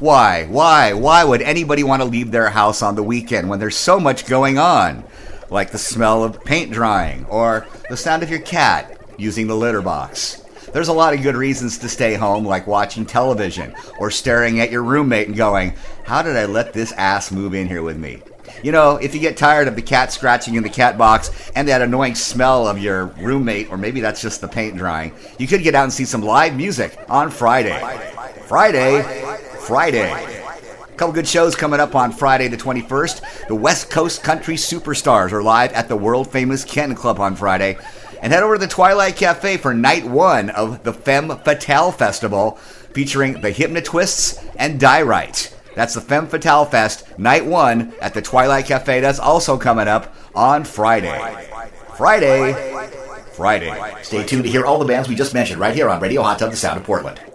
Why? Why would anybody want to leave their house on the weekend when there's so much going on? Like the smell of paint drying or the sound of your cat using the litter box. There's a lot of good reasons to stay home, like watching television or staring at your roommate and going, how did I let this ass move in here with me? You know, if you get tired of the cat scratching in the cat box and that annoying smell of your roommate, or maybe that's just the paint drying, you could get out and see some live music on Friday. A couple good shows coming up on Friday the 21st. The West Coast Country Superstars are live at the world-famous Kenton Club on Friday. And head over to the Twilight Cafe for night one of the Femme Fatale Festival, featuring the Hypnotwists and Die Right. That's the Femme Fatale Fest, night one at the Twilight Cafe. That's also coming up on Friday. Stay tuned to hear all the bands we just mentioned right here on Radio Hot Tub, the Sound of Portland.